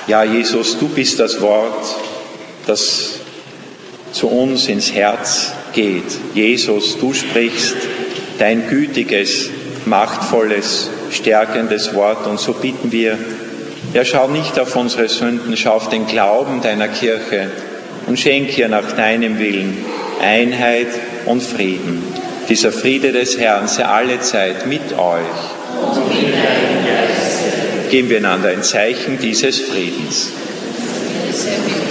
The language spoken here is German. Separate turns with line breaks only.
Ja, Jesus, du bist das Wort, das zu uns ins Herz geht. Jesus, du sprichst dein gütiges, machtvolles, stärkendes Wort. Und so bitten wir, ja, schau nicht auf unsere Sünden, schau auf den Glauben deiner Kirche und schenk ihr nach deinem Willen Einheit und Frieden. Dieser Friede des Herrn sei alle Zeit mit euch. Geben wir einander ein Zeichen dieses Friedens.